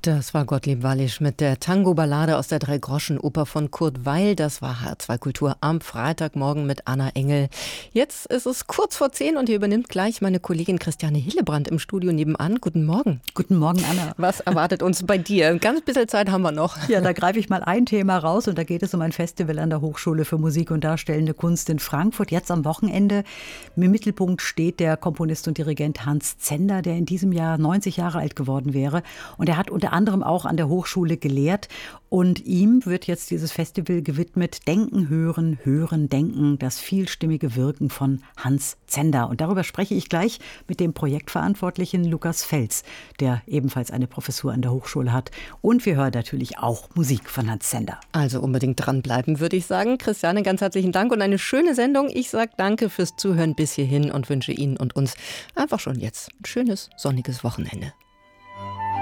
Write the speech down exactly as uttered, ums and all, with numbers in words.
Das war Gottlieb Wallisch mit der Tango-Ballade aus der Drei-Groschen-Oper von Kurt Weill. Das war H R zwei Kultur am Freitagmorgen mit Anna Engel. Jetzt ist es kurz vor zehn und hier übernimmt gleich meine Kollegin Christiane Hillebrand im Studio nebenan. Guten Morgen. Guten Morgen, Anna. Was erwartet uns bei dir? Ein ganz bisschen Zeit haben wir noch. Ja, da greife ich mal ein Thema raus und da geht es um ein Festival an der Hochschule für Musik und Darstellende Kunst in Frankfurt. Jetzt am Wochenende. Im Mittelpunkt steht der Komponist und Dirigent Hans Zender, der in diesem Jahr neunzig Jahre alt geworden wäre. Und er hat unter anderem auch an der Hochschule gelehrt. Und ihm wird jetzt dieses Festival gewidmet: Denken, Hören, Hören, Denken, das vielstimmige Wirken von Hans Zender. Und darüber spreche ich gleich mit dem Projektverantwortlichen Lukas Fels, der ebenfalls eine Professur an der Hochschule hat. Und wir hören natürlich auch Musik von Hans Zender. Also unbedingt dranbleiben, würde ich sagen. Christiane, ganz herzlichen Dank und eine schöne Sendung. Ich sage danke fürs Zuhören bis hierhin und wünsche Ihnen und uns einfach schon jetzt ein schönes, sonniges Wochenende.